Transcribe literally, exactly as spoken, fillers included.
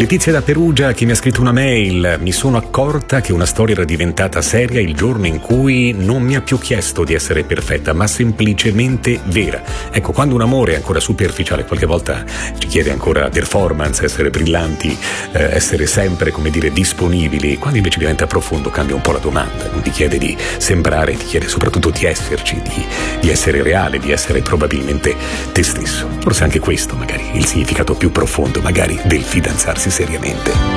Letizia da Perugia che mi ha scritto una mail: mi sono accorta che una storia era diventata seria il giorno in cui non mi ha più chiesto di essere perfetta, ma semplicemente vera. Ecco, quando un amore è ancora superficiale, qualche volta ci chiede ancora performance, essere brillanti, eh, essere sempre, come dire, disponibili. Quando invece diventa profondo cambia un po' la domanda, non ti chiede di sembrare, ti chiede soprattutto di esserci, di, di essere reale, di essere probabilmente te stesso. Forse anche questo magari il significato più profondo magari del fidanzarsi seriamente.